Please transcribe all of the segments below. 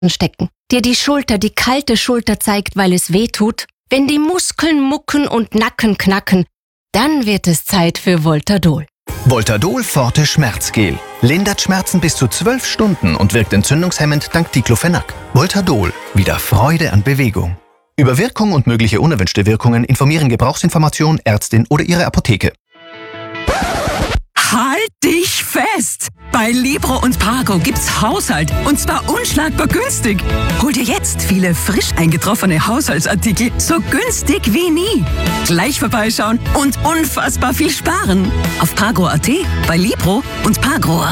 stecken, dir die Schulter, die kalte Schulter zeigt, weil es weh tut, wenn die Muskeln mucken und Nacken knacken, dann wird es Zeit für Voltadol. Voltadol Forte Schmerzgel. Lindert Schmerzen bis zu 12 Stunden und wirkt entzündungshemmend dank Diclofenac. Voltadol. Wieder Freude an Bewegung. Über Wirkung und mögliche unerwünschte Wirkungen informieren Gebrauchsinformation, Ärztin oder Ihre Apotheke. Halt dich fest! Bei Libro und Pago gibt's Haushalt und zwar unschlagbar günstig. Hol dir jetzt viele frisch eingetroffene Haushaltsartikel so günstig wie nie. Gleich vorbeischauen und unfassbar viel sparen. Auf Pago.at, bei Libro und Pago.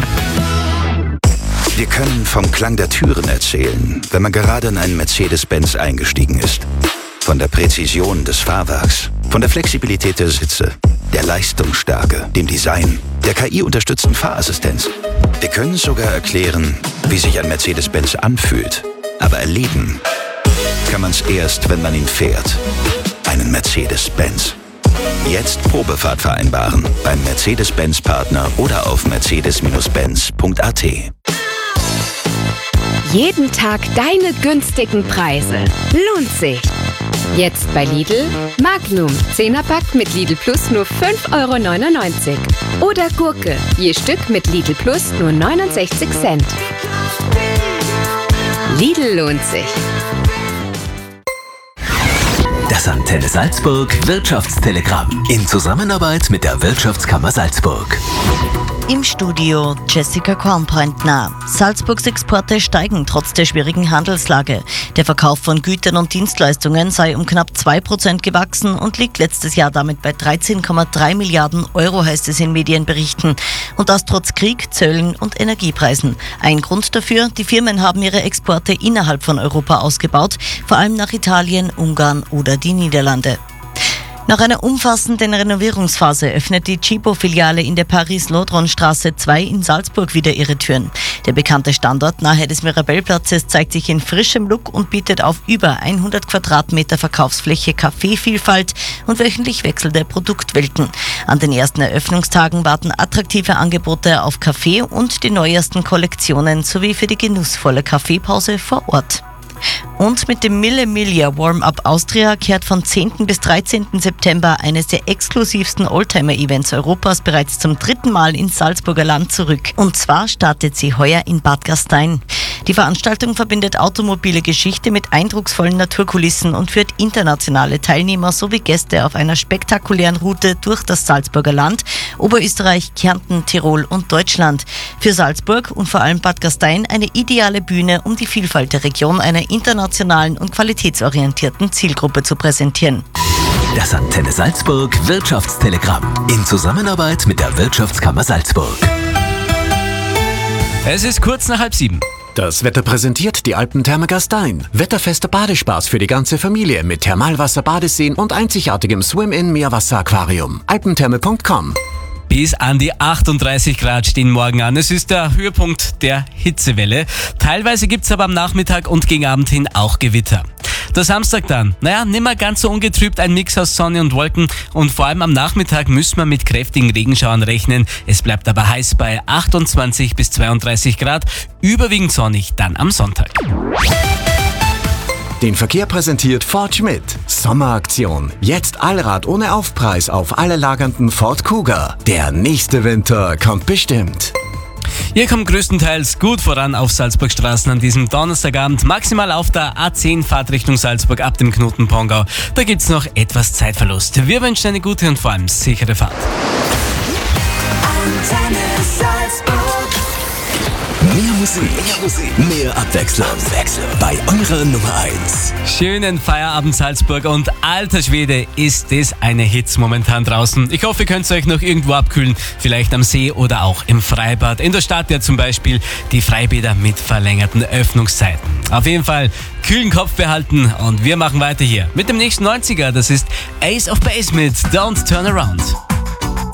Wir können vom Klang der Türen erzählen, wenn man gerade in einen Mercedes-Benz eingestiegen ist. Von der Präzision des Fahrwerks, von der Flexibilität der Sitze, der Leistungsstärke, dem Design, der KI-unterstützten Fahrassistenz. Wir können sogar erklären, wie sich ein Mercedes-Benz anfühlt. Aber erleben kann man es erst, wenn man ihn fährt. Einen Mercedes-Benz. Jetzt Probefahrt vereinbaren beim Mercedes-Benz-Partner oder auf mercedes-benz.at. Jeden Tag deine günstigen Preise. Lohnt sich. Jetzt bei Lidl, Magnum, 10er-Pack mit Lidl Plus nur 5,99 €. Oder Gurke, je Stück mit Lidl Plus nur 69 Cent. Lidl lohnt sich. Das Antenne Salzburg Wirtschaftstelegramm in Zusammenarbeit mit der Wirtschaftskammer Salzburg. Im Studio Jessica Kornpointner. Salzburgs Exporte steigen trotz der schwierigen Handelslage. Der Verkauf von Gütern und Dienstleistungen sei um knapp 2% gewachsen und liegt letztes Jahr damit bei 13,3 Milliarden Euro, heißt es in Medienberichten. Und das trotz Krieg, Zöllen und Energiepreisen. Ein Grund dafür, die Firmen haben ihre Exporte innerhalb von Europa ausgebaut, vor allem nach Italien, Ungarn oder die Niederlande. Nach einer umfassenden Renovierungsphase öffnet die Chibo-Filiale in der Paris-Laudron-Straße 2 in Salzburg wieder ihre Türen. Der bekannte Standort nahe des Mirabellplatzes zeigt sich in frischem Look und bietet auf über 100 Quadratmeter Verkaufsfläche Kaffeevielfalt und wöchentlich wechselnde Produktwelten. An den ersten Eröffnungstagen warten attraktive Angebote auf Kaffee und die neuesten Kollektionen sowie für die genussvolle Kaffeepause vor Ort. Und mit dem Mille Miglia Warm-Up Austria kehrt von 10. bis 13. September eines der exklusivsten Oldtimer-Events Europas bereits zum 3. Mal ins Salzburger Land zurück. Und zwar startet sie heuer in Bad Gastein. Die Veranstaltung verbindet automobile Geschichte mit eindrucksvollen Naturkulissen und führt internationale Teilnehmer sowie Gäste auf einer spektakulären Route durch das Salzburger Land, Oberösterreich, Kärnten, Tirol und Deutschland. Für Salzburg und vor allem Bad Gastein eine ideale Bühne, um die Vielfalt der Region einer internationalen und qualitätsorientierten Zielgruppe zu präsentieren. Das Antenne Salzburg Wirtschaftstelegramm in Zusammenarbeit mit der Wirtschaftskammer Salzburg. Es ist kurz nach 6:30. Das Wetter präsentiert die Alpentherme Gastein. Wetterfester Badespaß für die ganze Familie mit Thermalwasser, Badeseen und einzigartigem Swim-In-Meerwasser-Aquarium. alpentherme.com. Bis an die 38 Grad stehen morgen an. Es ist der Höhepunkt der Hitzewelle. Teilweise gibt's aber am Nachmittag und gegen Abend hin auch Gewitter. Der Samstag dann, nimmer ganz so ungetrübt, ein Mix aus Sonne und Wolken und vor allem am Nachmittag müssen wir mit kräftigen Regenschauern rechnen. Es bleibt aber heiß bei 28 bis 32 Grad, überwiegend sonnig dann am Sonntag. Den Verkehr präsentiert Ford Schmidt. Sommeraktion. Jetzt Allrad ohne Aufpreis auf alle lagernden Ford Kuga. Der nächste Winter kommt bestimmt. Ihr kommt größtenteils gut voran auf Salzburgstraßen an diesem Donnerstagabend. Maximal auf der A10 Fahrt Richtung Salzburg ab dem Knoten Pongau. Da gibt's noch etwas Zeitverlust. Wir wünschen eine gute und vor allem sichere Fahrt. Mehr Musik, mehr Abwechslung. Bei eurer Nummer 1. Schönen Feierabend Salzburg und alter Schwede, ist es eine Hitze momentan draußen. Ich hoffe, ihr könnt euch noch irgendwo abkühlen, vielleicht am See oder auch im Freibad. In der Stadt ja zum Beispiel die Freibäder mit verlängerten Öffnungszeiten. Auf jeden Fall kühlen Kopf behalten und wir machen weiter hier mit dem nächsten 90er. Das ist Ace of Base mit Don't Turn Around.